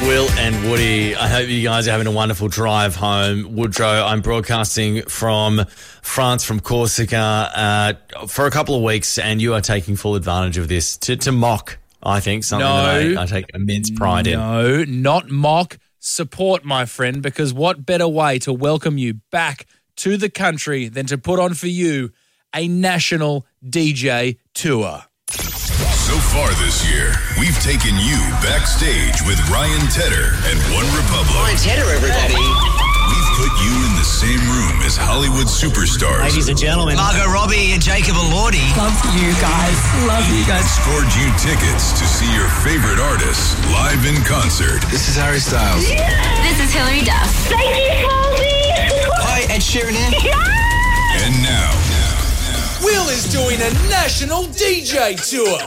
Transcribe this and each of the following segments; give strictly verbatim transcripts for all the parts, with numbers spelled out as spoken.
Will and Woody, I hope you guys are having a wonderful drive home. Woodrow, I'm broadcasting from France, from Corsica, uh, for a couple of weeks, and you are taking full advantage of this to, to mock, I think, something no, that I, I take immense pride in. No, not mock, support, my friend, because what better way to welcome you back to the country than to put on for you a national D J tour. So far this year, we've taken you backstage with Ryan Tedder and One Republic. Ryan Tedder, everybody. We've put you in the same room as Hollywood superstars. Ladies and gentlemen, Margot Robbie and Jacob Elordi. Love you guys. Love you guys. Scored you tickets to see your favorite artists live in concert. This is Harry Styles. Yeah. This is Hilary Duff. Thank you, Halsey. Hi, Ed Sheeran. Yeah. And now, Will is doing a national D J tour.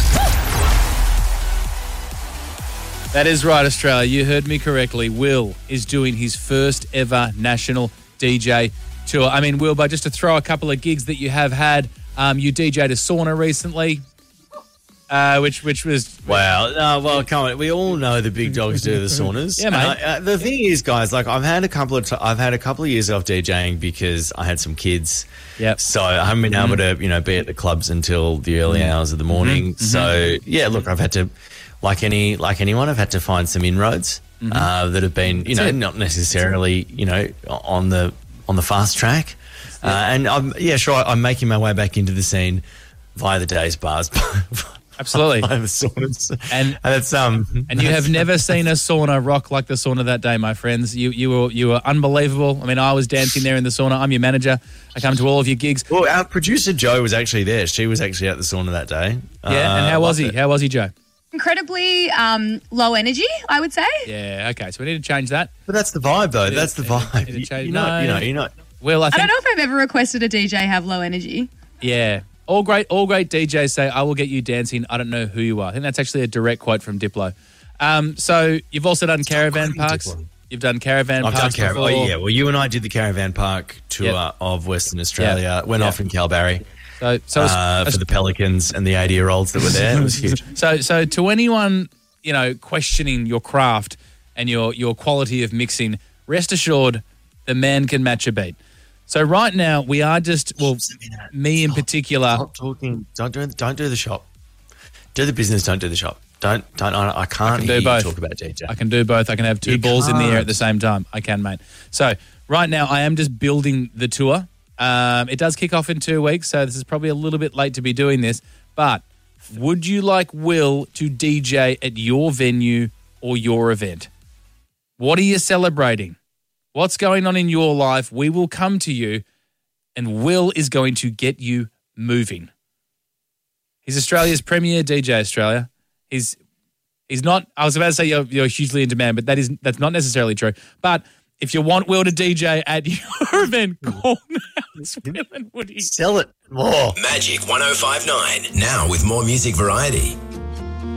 That is right, Australia. You heard me correctly. Will is doing his first ever national D J tour. I mean, Will, but just to throw a couple of gigs that you have had, um, you D J'd a sauna recently, uh, which which was... Wow. Uh, well, come on. We all know the big dogs do the saunas. Yeah, mate. Uh, uh, the thing is, guys, like I've had a couple of t- I've had a couple of years off DJing because I had some kids. Yep. So I haven't been able to, you know, be at the clubs until the early mm-hmm. hours of the morning. Mm-hmm. So yeah, look, I've had to, like any like anyone, I've had to find some inroads mm-hmm. uh, that have been, you know, not necessarily, you know, on the on the fast track. Uh, and I'm yeah, sure, I'm making my way back into the scene via the days bars. Absolutely. Via the saunas. And, and it's um and you have never seen a sauna rock like the sauna that day, my friends. You you were you were unbelievable. I mean, I was dancing there in the sauna. I'm your manager. I come to all of your gigs. Well, our producer Jo was actually there. She was actually at the sauna that day. Yeah, uh, and how was he? It. How was he, Jo? Incredibly um, low energy, I would say. Yeah, okay. So we need to change that. But that's the vibe, though. It that's is, the vibe. You, you, you know, you know, you know. Well, I, think, I don't know if I've ever requested a D J have low energy. Yeah. All great, all great D Js say, I will get you dancing. I don't know who you are. I think that's actually a direct quote from Diplo. Um, so you've also done caravan parks. Diplo. You've done caravan I've parks done caravan. before. Oh, yeah. Well, you and I did the caravan park tour yep. of Western Australia. Yep. Went yep. off in Kalbarri. So, so uh, for the Pelicans and the eighty-year-olds that were there. It was huge. So, so to anyone, you know, questioning your craft and your your quality of mixing, rest assured, the man can match a beat. So right now we are just well, me in Stop. particular. Stop talking. Don't do. Don't do the shop. Do the business. Don't do the shop. Don't. Don't. I, I can't I can hear do both. you talk about D J. I can do both. I can have two you balls can't. in the air at the same time. I can, mate. So right now I am just building the tour. Um, it does kick off in two weeks, so this is probably a little bit late to be doing this. But would you like Will to D J at your venue or your event? What are you celebrating? What's going on in your life? We will come to you, and Will is going to get you moving. He's Australia's premier D J, Australia. He's he's not, I was about to say you're, you're hugely in demand, but that is that's not necessarily true. But if you want Will to D J at your event, call now. It's Will and Woody. Sell it more. Magic one oh five point nine, now with more music variety.